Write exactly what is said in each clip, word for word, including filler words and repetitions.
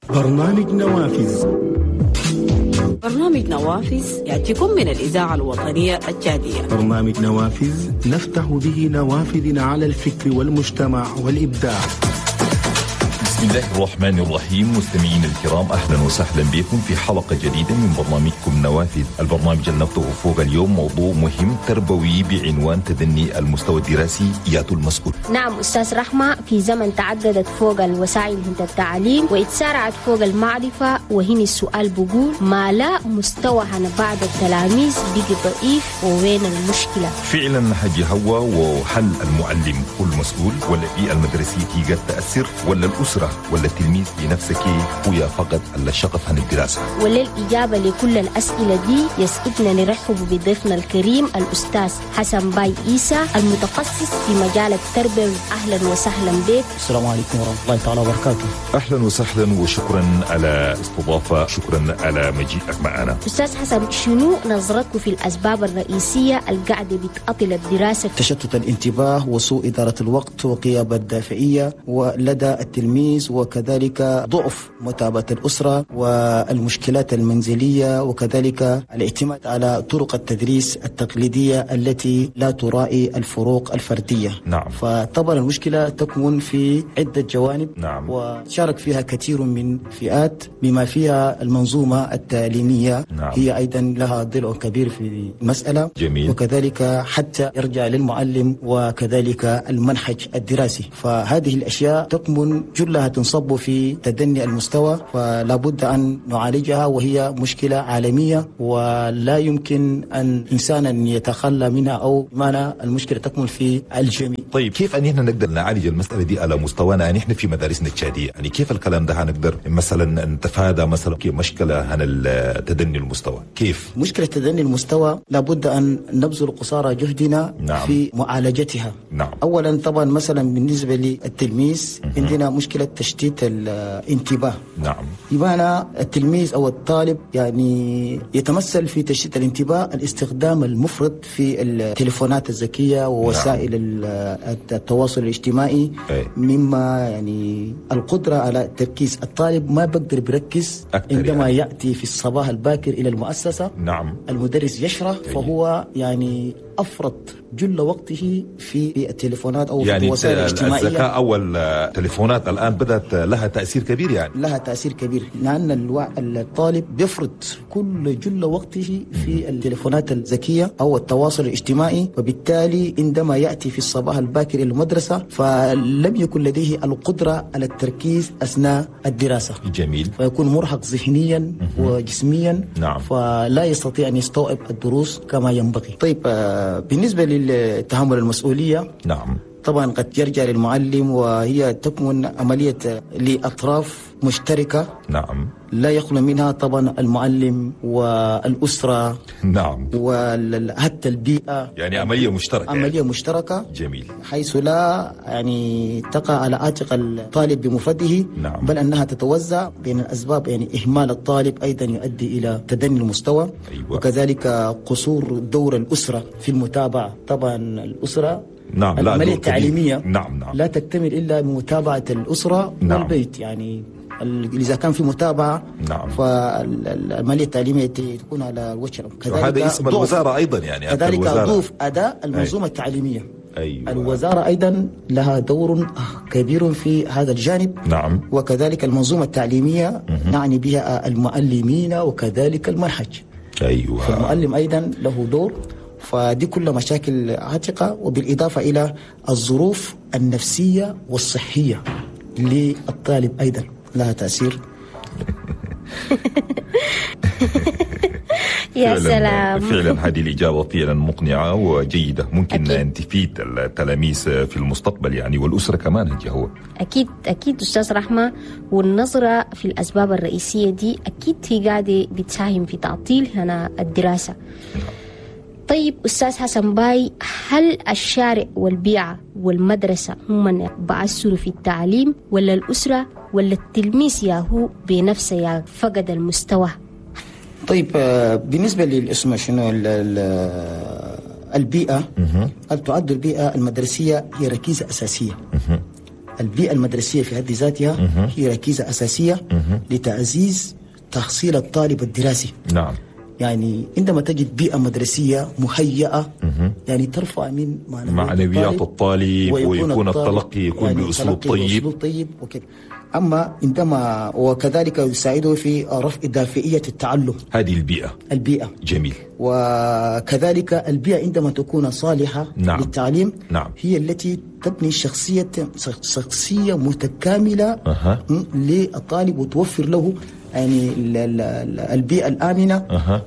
برنامج نوافذ. برنامج نوافذ يأتيكم من الإذاعة الوطنية التشادية. برنامج نوافذ نفتح به نوافذ على الفكر والمجتمع والإبداع. بسم الله الرحمن الرحيم. مستمعين الكرام، أهلا وسهلا بكم في حلقة جديدة من برنامجكم نوافذ. البرنامج اللي نفتحه فوق اليوم موضوع مهم تربوي بعنوان تدني المستوى الدراسي ياتو المسؤول. نعم أستاذ رحمة، في زمن تعددت فوق الوسائل هند التعليم واتسارعت فوق المعرفة، وهنا السؤال بقول ما لا مستوى بعض التلاميذ بقي ضعيف، ووين المشكلة؟ فعلا حاجة هو وهل المعلم هو المسؤول، ولا البيئة المدرسية هي قد تأثر، ولا الأسرة ولا التلميذ بنفسك هو فقط الشغف عن الدراسة؟ وللإجابة لكل الأسئلة دي يسعدنا نرحب بضيفنا الكريم الأستاذ حسن باي عيسى المتخصص في مجال التربية. أهلا وسهلا بك. السلام عليكم ورحمة الله تعالى وبركاته. أهلا وسهلا وشكرا على استضافة، شكرا على مجيئك معنا. أستاذ حسن، شنو نظرتك في الأسباب الرئيسية القاعدة بتعطل الدراسة؟ تشتت الانتباه وسوء إدارة الوقت وغياب الدافعية ولدى التلميذ، وكذلك ضعف متابعة الأسرة والمشكلات المنزلية، وكذلك الاعتماد على طرق التدريس التقليدية التي لا تراعي الفروق الفردية. نعم. فطبعا المشكلة تكمن في عدة جوانب. نعم. وشارك فيها كثير من فئات بما فيها المنظومة التعليمية. نعم. هي أيضا لها ضلع كبير في المسألة. جميل. وكذلك حتى يرجع للمعلم وكذلك المنهج الدراسي، فهذه الأشياء تكمن جلها تنصب في تدني المستوى، فلا بد أن نعالجها، وهي مشكلة عالمية ولا يمكن أن إنسانا يتخلى منها، أو معنى المشكلة تكمن في الجميع. طيب كيف أن احنا نقدر نعالج المسألة دي على مستوانا؟ يعني احنا في مدارسنا التشادية، يعني كيف الكلام ده هنقدر مثلا نتفادى مثلا مشكلة عن تدني المستوى؟ كيف مشكلة تدني المستوى لابد أن نبذل قصارى جهدنا. نعم. في معالجتها. نعم. أولا طبعا مثلا بالنسبة للتلميذ عندنا مشكلة تشتيت الانتباه. نعم. بمعنى التلميذ أو الطالب يعني يتمثل في تشتيت الانتباه الاستخدام المفرط في التليفونات الذكية ووسائل نعم. التواصل الاجتماعي. أي. مما يعني القدرة على التركيز، الطالب ما بقدر بركز عندما يعني. يأتي في الصباح الباكر إلى المؤسسة. نعم. المدرس يشرح فهو يعني أفرط جل وقته في التليفونات أو يعني في الوسائل الاجتماعية. يعني الذكاء أو التليفونات الآن بدأت لها تأثير كبير، يعني لها تأثير كبير، لأن الوع... الطالب بيفرط كل جل وقته في التليفونات الذكية أو التواصل الاجتماعي، وبالتالي عندما يأتي في الصباح الباكر إلى المدرسة فلم يكن لديه القدرة على التركيز أثناء الدراسة. جميل. فيكون مرهق ذهنيا وجسميا. نعم. فلا يستطيع أن يستوعب الدروس كما ينبغي. طيب بالنسبة للتحمل المسؤولية، نعم، طبعا قد يرجع للمعلم، وهي تكمن عملية لأطراف مشتركة. نعم. لا يخلو منها طبعا المعلم والأسرة. نعم. وحتى البيئة، يعني عملية مشتركة. عملية يعني. مشتركة. جميل. حيث لا يعني تقع على عاتق الطالب بمفرده. نعم. بل أنها تتوزع بين الأسباب، يعني إهمال الطالب أيضا يؤدي إلى تدني المستوى. أيوة. وكذلك قصور دور الأسرة في المتابعة. طبعا الأسرة نعم. العملية التعليمية نعم. نعم. لا تكتمل إلا بمتابعة الأسرة. نعم. والبيت، يعني إذا كان في متابعة. نعم. فالعملية التعليمية تكون على وجه الأمر. وهذا اسم الوزارة أيضا، يعني كذلك ضوف أداء المنظومة أي. التعليمية. أيوة. الوزارة أيضا لها دور كبير في هذا الجانب. نعم. وكذلك المنظومة التعليمية مه. نعني بها المعلمين وكذلك المنهج. أيوة. فالمعلم أيضا له دور. فدي كل مشاكل عاتقة، وبالإضافة إلى الظروف النفسية والصحية للطالب أيضا لها تأثير. يا فعلاً سلام. فعلا هذه الإجابة فعلا مقنعة وجيدة، ممكن أكيد. أن تفيد التلاميذ في المستقبل يعني، والأسرة كمان. هي هو أكيد أكيد أستاذ رحمة، والنظرة في الأسباب الرئيسية دي أكيد هي قاعدة بتساهم في تعطيل هنا الدراسة. طيب أستاذ حسن باي، هل الشارع والبيئة والمدرسة هم من بأثروا في التعليم، ولا الأسرة، ولا التلميذ ياهو بنفسه يا فقد المستوى؟ طيب بالنسبة للاسم شنو البيئة، هل تعد البيئة المدرسية هي ركيزة أساسية. البيئة المدرسية في حد ذاتها هي ركيزة أساسية لتعزيز تحصيل الطالب الدراسي. نعم. يعني عندما تجد بيئة مدرسية مهيئة يعني ترفع من معنويات الطالب ويكون التلقي يكون يعني بأسلوب طيب, طيب وكذا. أما عندما وكذلك يساعده في رفع دافئية التعلم. هذه البيئة البيئة جميل. وكذلك البيئة عندما تكون صالحة نعم. للتعليم نعم. هي التي تبني شخصية شخصية متكاملة أه. للطالب وتوفر له يعني البيئة الآمنة أه.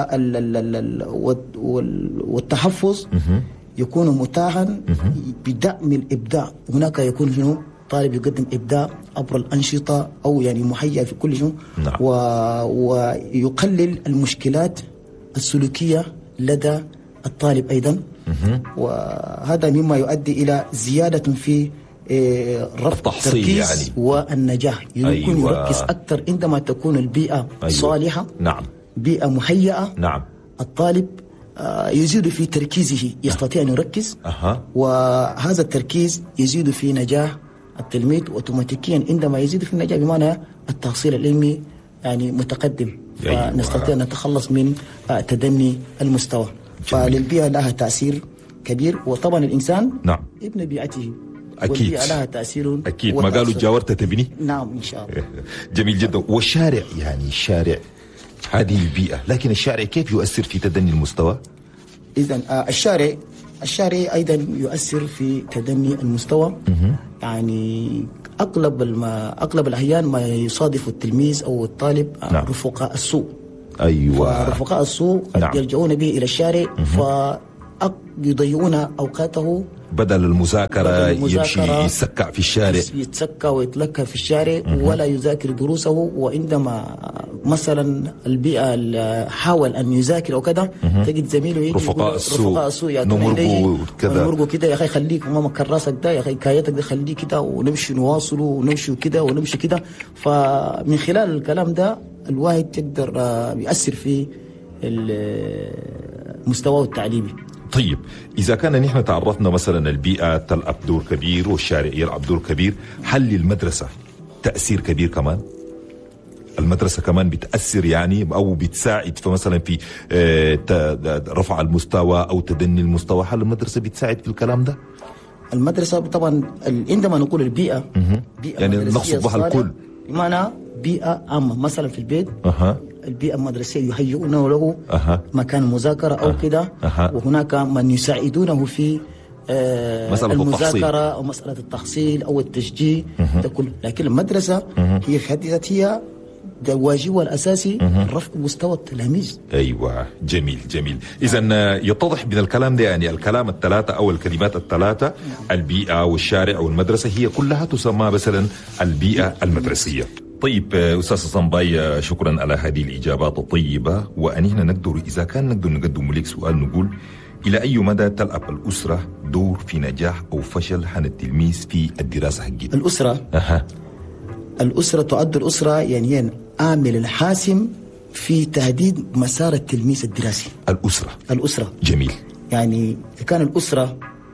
والتحفظ أه. يكون متاحا أه. بدعم الإبداع. هناك يكون شنو طالب يقدم إبداع عبر الأنشطة أو يعني مهيئ في كل شيء. نعم. و... ويقلل المشكلات السلوكية لدى الطالب أيضا. مه. وهذا مما يؤدي إلى زيادة في رفع التركيز يعني. والنجاح يمكن أيوة. يركز أكثر عندما تكون البيئة أيوة. صالحة. نعم. بيئة مهيئة. نعم. الطالب يزيد في تركيزه، يستطيع أن يركز. أه. وهذا التركيز يزيد في نجاح التلميذ اوتوماتيكيا. عندما يزيد في النجاح بمعنى التحصيل العلمي يعني متقدم. أيوة. فنستطيع أن نتخلص من تدني المستوى. جميل. فللبيئة لها تأثير كبير. وطبعا الإنسان نعم. ابن بيئته. أكيد. والبيئة لها تأثير. أكيد. ما قالوا جاورت تبني. نعم إن شاء الله. جميل جدا. والشارع يعني الشارع هذه البيئة، لكن الشارع كيف يؤثر في تدني المستوى؟ إذن آه الشارع الشارع أيضا يؤثر في تدني المستوى. مه. يعني أغلب الما أغلب الأحيان ما يصادف التلميذ أو الطالب نعم. رفقاء السوء. أيوة. فرفقاء السوء نعم. يلجؤون به إلى الشارع فيضيعون أوقاته. بدل المذاكرة, بدل المذاكرة يمشي يتسكع في الشارع، يتسكع ويتلكى في الشارع مه. ولا يذاكر دروسه. وعندما مثلا البيئة حاول أن يذاكر أو كذا تجد زميله يجي رفقاء السوء رفقاء السوء يأتون كذا نمرقوا كذا، يا أخي خليك ماما كراسك ده، يا أخي كايتك ده خليه كده، ونمشي نواصل ونمشي كده ونمشي كده. فمن خلال الكلام ده الواحد يقدر يأثر في المستوى التعليمي. طيب إذا كان نحن تعرفنا مثلا البيئة تلعب دور كبير والشارع يلعب دور كبير، هل للمدرسة تأثير كبير كمان؟ المدرسة كمان بتأثر يعني أو بتساعد في مثلا في رفع المستوى أو تدني المستوى؟ هل المدرسة بتساعد في الكلام ده؟ المدرسة طبعا عندما نقول البيئة بيئة يعني نقصد بها الكل، بمعنى بيئة عامة. مثلا في البيت أه. البيئة المدرسية يهيئونه له أه. مكان مذاكرة أو أه. كده أه. وهناك من يساعدونه في آه المذاكرة أو مسألة التحصيل أو التشجيع ده كله. لكن المدرسة أه. هي في حد ذاتها ده واجبها الأساسي رفع مستوى التلاميذ. أيوة جميل جميل. إذا يتضح من الكلام ده يعني الكلام الثلاثة أو الكلمات الثلاثة البيئة والشارع والمدرسة هي كلها تسمى مثلا البيئة المدرسية. طيب أستاذ صنباي شكرا على هذه الإجابات الطيبة. وأنهنا نقدر إذا كان نقدر نقدم لك سؤال نقول إلى أي مدى تلعب الأسرة دور في نجاح أو فشل عن التلميذ في الدراسة حقيقة؟ الأسرة أها. الأسرة تعد الأسرة يعني هي العامل الحاسم في تهديد مسار التلميذ الدراسي. الأسرة الأسرة جميل. يعني كان الأسرة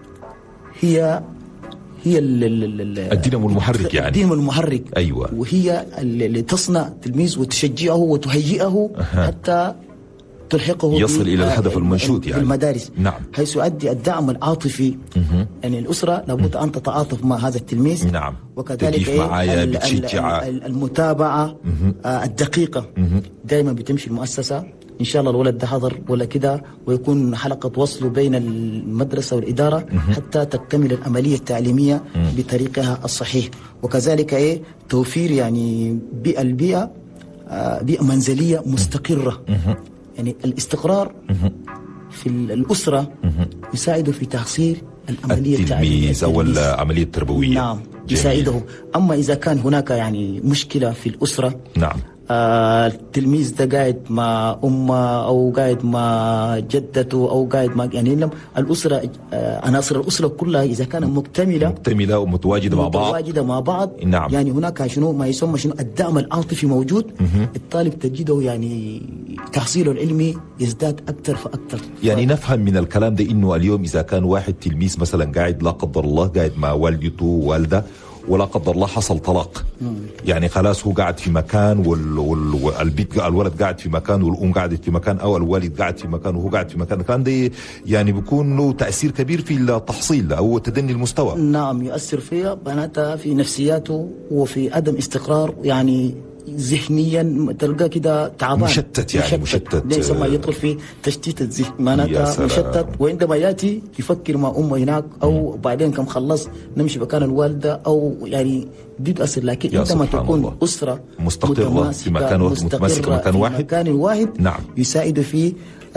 هي هي الدينامو المحرك يعني الدينامو المحرك. أيوة. وهي اللي تصنع التلميذ وتشجعه وتهيئه أه. حتى تلحقه يصل إلى الهدف المنشود يعني بالمدارس. نعم. حيث يؤدي الدعم العاطفي. مه. يعني الأسرة لابد أن تتعاطف مع هذا التلميذ. نعم. وكذلك معايا بتشجع المتابعة آه الدقيقة. مه. دائما بتمشي المؤسسة إن شاء الله الولد ده حضر ولا كده، ويكون حلقة وصل بين المدرسة والإدارة مه. حتى تكتمل العملية التعليمية مه. بطريقها الصحيح. وكذلك إيه توفير يعني بيئة البيئة آه بيئة منزلية مستقرة. مه. يعني الاستقرار في الأسرة يساعده في تحصيل العملية التلميذ أو العملية التربوية. نعم جميل. يساعده. أما إذا كان هناك يعني مشكلة في الأسرة نعم آه التلميذ ده قاعد مع أمه أو قاعد مع جدته أو قاعد مع يعني الأسرة آه عناصر الأسرة كلها إذا كانت مكتملة مكتملة ومتواجدة مع بعض متواجدة مع بعض نعم. يعني هناك شنو ما يسمى شنو الدعم العاطفي موجود. مه. الطالب تجده يعني تحصيله العلمي يزداد أكثر فأكثر. يعني ف... نفهم من الكلام ده إنه اليوم إذا كان واحد تلميذ مثلا قاعد لا قدر الله قاعد مع والدته ووالده ولا قدر الله حصل طلاق، يعني خلاص هو قاعد في مكان وال... وال... والبيت الولد قاعد في مكان والأم قاعدت في مكان أو الوالد قاعد في مكان وهو قاعد في مكان، كان ده يعني بيكون له تأثير كبير في التحصيل أو تدني المستوى. نعم يؤثر فيها معناتها في نفسياته وفي عدم استقرار، يعني ذهنيا تلقى كده تعبان مشتت، يعني مشتت, مشتت. ليس ما يدخل في تشتيت الذهن معناتها مشتت، وعندما ياتي يفكر مع امه هناك او م. بعدين كم خلص نمشي مكان الوالده او يعني دي تاثر. لكن عندما تكون الله. اسره مستقره في مكان متماسكه مكان واحد مكان واحد نعم. يساعد في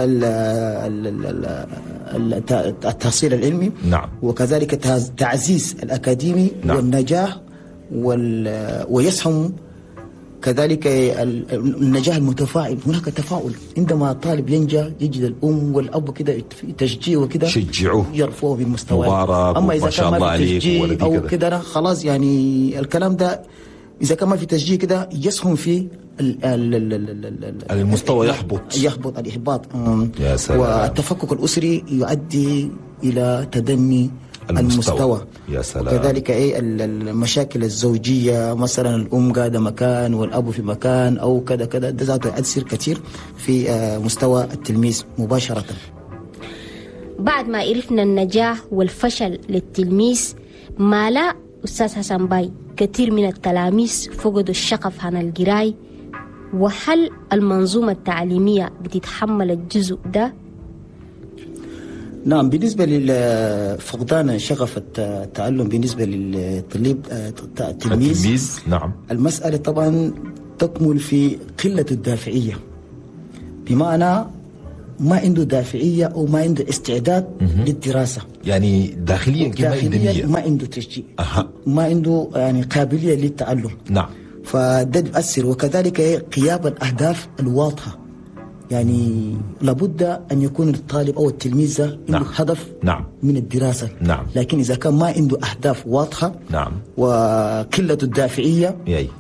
التحصيل العلمي نعم. وكذلك تعزيز الاكاديمي نعم. والنجاح وال... ويسهم كذلك النجاح المتفاعل. هناك تفاؤل عندما طالب ينجح يجد الام والاب كده تشجيع وكده شجعوه يرفعوه بالمستوى. اما اذا كان ما في تشجيع او كده خلاص يعني الكلام ده اذا كان ما في تشجيع كده يسهم في المستوى يحبط يحبط الاحباط. يا سلام. والتفكك الاسري يؤدي الى تدني المستوى, المستوى. يا سلام. وكذلك ايه المشاكل الزوجيه، مثلا الام قاعده مكان والاب في مكان او كذا كذا، ده ذاته يؤثر كثير في مستوى التلميذ مباشره. بعد ما عرفنا النجاح والفشل للتلميذ، ما لا استاذ حسن باي كثير من التلاميذ فقدوا الشغف عن القراءة، وهل المنظومه التعليميه بتتحمل الجزء ده؟ نعم، بالنسبة لفقدان شغف التعلم بالنسبة للطالب التلميذ نعم، المسألة طبعا تكمل في قلة الدافعية، بمعنى ما عنده دافعية أو ما عنده استعداد مه. للدراسة، يعني داخليا داخليا ما عنده تشجيع أه. ما عنده يعني قابلية للتعلم. نعم، فده يؤثر. وكذلك غياب الأهداف الواضحة، يعني لابد أن يكون الطالب أو التلميذ عنده نعم. هدف نعم. من الدراسة نعم. لكن إذا كان ما عنده أهداف واضحة نعم. وقلة الدافعية ياي.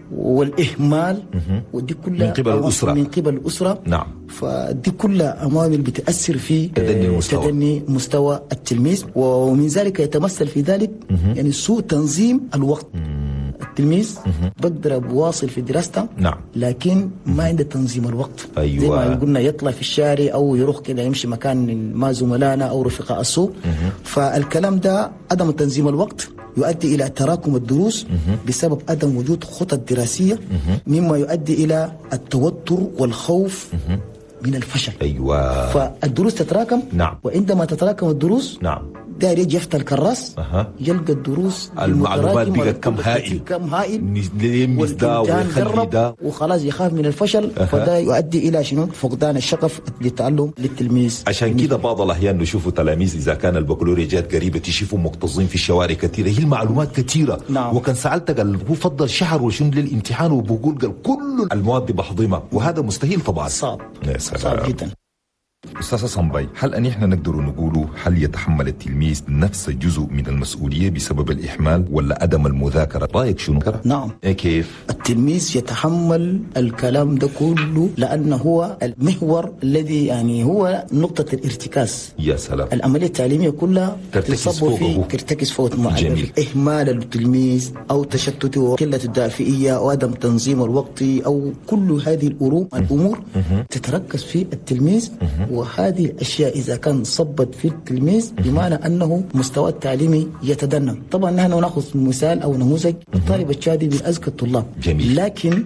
والإهمال مه. ودي كلها من قبل الأسرة من قبل الأسرة نعم. فدي كلها عوامل بتأثر في تدني المستوى. تدني مستوى التلميذ، ومن ذلك يتمثل في ذلك مه. يعني سوء تنظيم الوقت. مه. التلميذ بقدر بواصل في دراسته نعم. لكن ما عنده تنظيم الوقت. أيوة. زي ما قلنا يطلع في الشارع او يروح كده يمشي مكان ما زملائنا او رفقاء السوق. فالكلام ده عدم تنظيم الوقت يؤدي الى تراكم الدروس مه. بسبب عدم وجود خطط دراسيه مه. مما يؤدي الى التوتر والخوف مه. من الفشل. ايوه، فالدروس تتراكم نعم. وعندما تتراكم الدروس نعم داير يجي يفتح الكراس أه. يلقى الدروس المعلومات بقت كم هائل كم هائل والامتحان قرب وخلاص يخاف من الفشل. أه. فده يؤدي الى شنو؟ فقدان الشغف للتعلم للتلميذ. عشان كده بعض الاحيان نشوفوا تلاميذ اذا كان البكالوريا جات قريبه تشوفوا مكتظين في الشوارع كثيره، هي المعلومات كثيره. نعم. وكان سالت قال هو فضل شهر وشنو للامتحان وبقول قال كل المواد بحضمها، وهذا مستحيل طبعا، صعب صعب جدا. أستاذ حسن باي، هل أن إحنا نقدر نقول هل يتحمل التلميذ نفس جزء من المسؤولية بسبب الإهمال ولا عدم المذاكرة؟ رأيك شنو؟ نعم. إيه كيف؟ التلميذ يتحمل الكلام ده كله لأنه هو المحور الذي يعني هو نقطة الارتكاز. يا سلام. العملية التعليمية كلها ترتكز فيه ترتكز فوق المعلم. إهمال التلميذ أو تشتته وقلة الدافئية أو عدم تنظيم الوقت أو كل هذه الأمور تتركز في التلميذ. وهذه الأشياء إذا كان صبت في التلميذ بمعنى أنه مستوى التعليمي يتدنى. طبعا نحن نأخذ مثال أو نموذج الطالب الشادي من أذكى الطلاب. جميل. لكن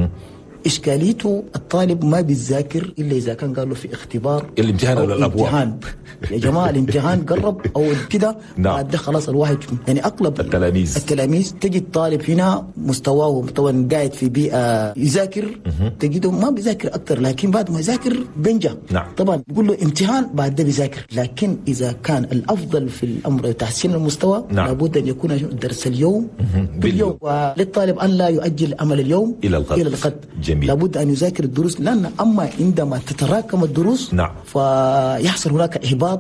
إشكاليته الطالب ما بيذاكر إلا إذا كان قال له في اختبار الامتحان أو ولا الأبواب. امتحان يا جماعة الامتحان قرب أو كده نعم. بعد خلاص الواحد يعني أغلب التلاميذ التلاميذ تجد الطالب هنا مستواه ومستوى قاعد في بيئة يذاكر تجده ما بيذاكر أكتر، لكن بعد ما يذاكر بينجح. نعم. طبعا بيقول له امتحان بعد ده بيذاكر. لكن إذا كان الأفضل في الأمر تحسين المستوى نعم. لابد أن يكون درس اليوم باليوم، وللطالب أن لا يؤجل عمل اليوم إلى الغد. إلى الغد. جميل. لابد أن يذاكر الدروس، لأن أما عندما تتراكم الدروس نعم. فيحصل هناك إهبال إحباط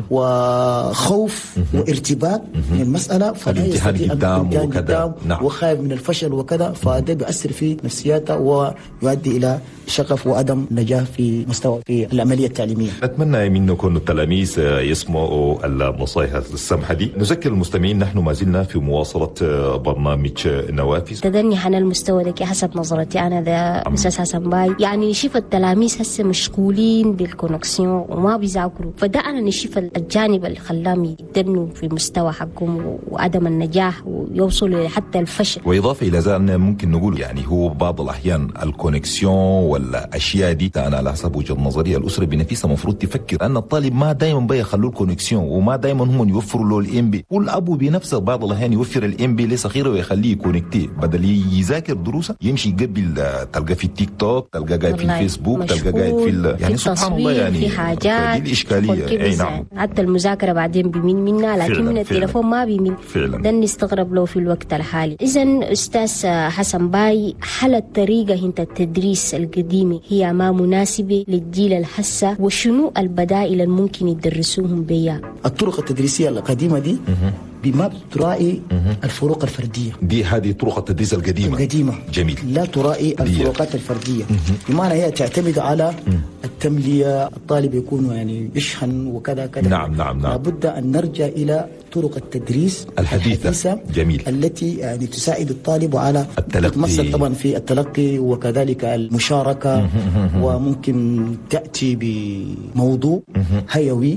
وخوف وارتباك من المسألة، فلا يستطيع الامتحان وكذا، نعم. وخايف من الفشل وكذا، فده بيأثر في نفسياته ويؤدي إلى شغف وعدم نجاح في مستوى في العملية التعليمية. نتمنى منكم التلاميذ يسمعوا النصائح السمحة دي. نذكر المستمعين نحن ما زلنا في مواصلة برنامج نوافذ. تدني عن المستوى ده حسب نظرتي أنا ده أستاذ حسن باي، يعني نشوف التلاميذ هسه مشغولين بالكونكسيون وما بيذاكروا، فده أنا نشوف الجانب اللي خلاهم يدنوا في المستوى حقهم وعدم النجاح ويوصلوا حتى الفشل. وإضافة إلى ذلك ممكن نقول يعني هو بعض الأحيان الكونكسيون ولا أشياء دي، أنا على حسب وجهة نظري الأسرة بنفسها المفروض تفكر أن الطالب ما دائما بيخلوا الكونكسيون وما دائما هم يوفروا له الام بي، والأبو بنفسه بعض الأحيان يوفر الام بي لصغيره ويخليه يكونكتي، بدل يذاكر دروسه يمشي قبل تلقى في التيك توك، تلقى قاعد في الفيسبوك، تلقى قاعد في يعني في سبحان الله يعني في حاجات دي الإشكالية. أي نعم. حتى المذاكرة بعدين بمين منا، لكن من التليفون ما بيمين. فعلا. ده نستغرب له في الوقت الحالي. إذن أستاذ حسن باي، هل الطريقة هنت التدريس القديمة هي ما مناسبة للجيل الحسة، وشنو البدائل الممكن يدرسوهم بيها؟ الطرق التدريسية القديمة دي بما تراعي الفروق الفردية، دي هذه طرق التدريس القديمة القديمة جميل، لا تراعي الفروقات الفردية، بمعنى هي تعتمد على التملية، الطالب يكون يعني يشحن وكذا كذا. نعم نعم نعم. لابد أن نرجع إلى طرق التدريس الحديثة, الحديثة جميل. التي يعني تساعد الطالب على التلقي، تتمثل طبعا في التلقي وكذلك المشاركة، وممكن تأتي بموضوع هيوي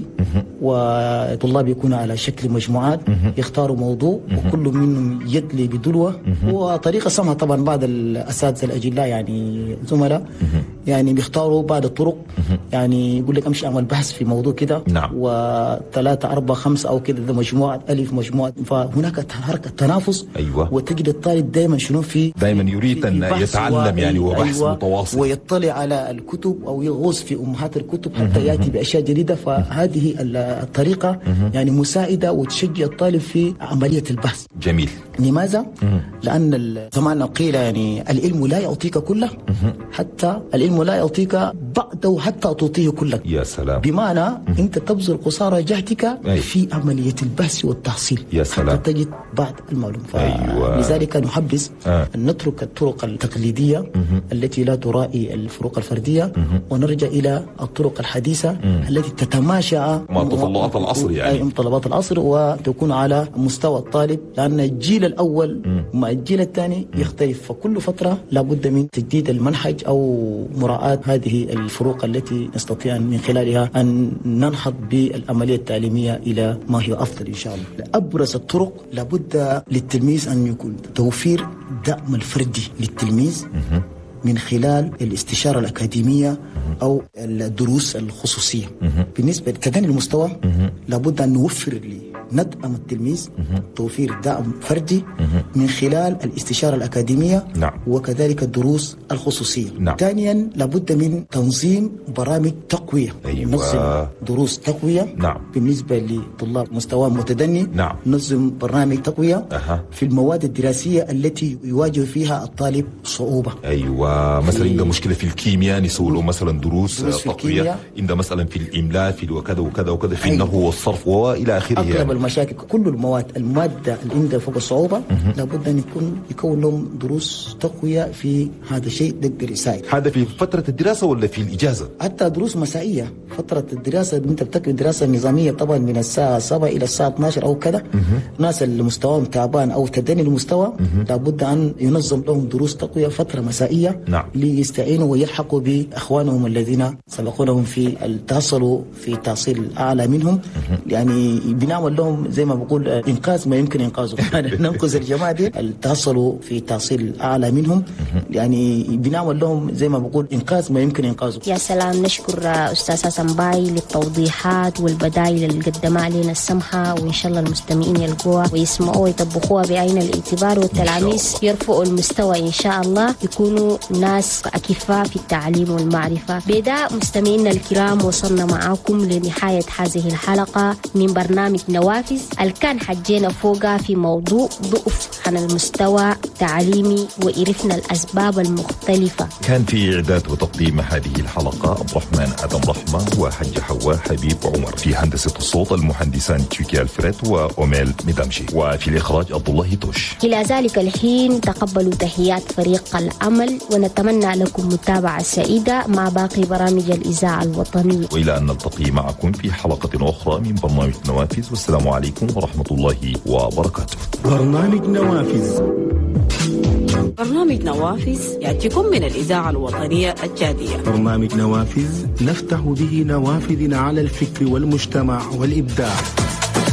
والطلاب يكونوا على شكل مجموعات، يختاروا موضوع وكل منهم يدلي بدلوة، وطريقة سمها طبعا بعض الأساتذة الأجلاء يعني زملاء يعني بيختاروا بعض الطرق، يعني يقول لك أمشي أعمل بحث في موضوع كده، نعم. وثلاثة أربعة خمسة أو كده مجموعة ألف مجموعة، فهناك حركة تنافس. أيوة. وتجد الطالب دائما شنو في دائما يريد أن يتعلم يعني وبحث أيوة متواصل، ويطلع على الكتب أو يغوص في أمهات الكتب حتى يأتي بأشياء جديدة. فهذه الطريقة يعني مساعدة وتشجع الطالب في عملية البحث. جميل. لماذا؟ لأن زمان قيل يعني العلم لا يعطيك كله، حتى العلم لا يعطيك بعده حتى تعطيه كلك. يا سلام. بمعنى أنت تبذل قصارى جهدك أي. في عملية البحث والتحصيل، يا سلام. حتى تجد بعض المعلومات. أيوة. لذلك نحبذ آه. أن نترك الطرق التقليدية مه. التي لا تراعي الفروق الفردية، مه. ونرجع إلى الطرق الحديثة مه. التي تتماشى مع متطلبات العصر، يعني متطلبات العصر، وتكون على مستوى الطالب، لأن الجيل الأول مع الجيل الثاني يختلف، فكل فترة لابد من تجديد المنهج أو مراعاة هذه الفروق التي نستطيع من خلالها أن ننهض بالعملية التعليمية إلى ما هي أفضل إن شاء الله. أبرز الطرق لابد للتلميذ أن يكون توفير دعم الفردي للتلميذ من خلال الاستشارة الأكاديمية أو الدروس الخصوصية. بالنسبة لتدني المستوى لابد أن نوفر ندعم التلميذ توفير دعم فردي من خلال الاستشارة الأكاديمية، نعم. وكذلك الدروس الخصوصية. نعم. ثانيا لابد من تنظيم برامج تقوية. أيوة. ننظم دروس تقوية. نعم. بالنسبة لطلاب مستوى متدني، نعم. ننظم برامج تقوية أه. في المواد الدراسية التي يواجه فيها الطالب صعوبة. أيوة، مثلا عنده مشكلة في الكيمياء نسوي له مثلا دروس, دروس تقوية، عنده مثلا في الإملاء في وكذا وكذا وكذا في النحو والصرف وإلى آخره. أغلب يعني المشاكل كل المواد المادة اللي عندها فوق الصعوبة لابد أن يكون يكون لهم دروس تقوية في هذا الشيء، يقدر يساعد. هذا في فترة الدراسة ولا في الإجازة؟ حتى دروس مسائية. فترة الدراسة أنت بتكتب دراسة نظامية طبعا من الساعة سبعة إلى الساعة اثني عشر أو كذا. ناس اللي مستواهم تعبان أو تدني المستوى لابد أن ينظم لهم دروس تقوية فترة مسائية، نعم. ليستعينوا ويلحقوا بأخوانهم الذين سبقونهم في تصلوا في تحصيل أعلى منهم. يعني بنعمل لهم زي ما بقول إنقاذ ما يمكن إنقاذه. ننقذ الجماعة دي تصلوا في تحصيل أعلى منهم، يعني بنعمل لهم زي ما بقول إنقاذ ما يمكن إنقاذه. يا سلام. نشكر أستاذ حسن باي للتوضيحات والبدائل اللي قدمها لنا السمحة، وإن شاء الله المستمعين يلقوها ويسمعوها ويطبقوها بعين الاعتبار، والتلاميذ يرفعوا المستوى إن شاء الله، يكونوا ناس أكفاء في التعليم والمعرفة. بدا مستمعينا الكرام، وصلنا معاكم لنهاية هذه الحلقة من برنامج نوافذ نوافذ اللي كان حجينا فوقها في موضوع ضعف عن المستوى التعليمي وإرفنا الأسباب المختلفة. كان في إعداد وتقديم هذه الحلقة عبد الرحمن آدم رحمة وحج حواء حبيب عمر، في هندسة الصوت المهندسان تشيكي الفريد وأوميل ميدامشي، وفي الإخراج عبد الله توش. إلى ذلك الحين تقبلوا تحيات فريق العمل، ونتمنى لكم متابعة سعيدة مع باقي برامج الإذاعة الوطنية، وإلى أن نلتقي معكم في حلقة أخرى من برنامج نوافذ، والسلام عليكم ورحمة الله وبركاته. برنامج نوافذ برنامج نوافذ يأتيكم من الإذاعة الوطنية الجادية. برنامج نوافذ نفتح به نوافذ على الفكر والمجتمع والإبداع.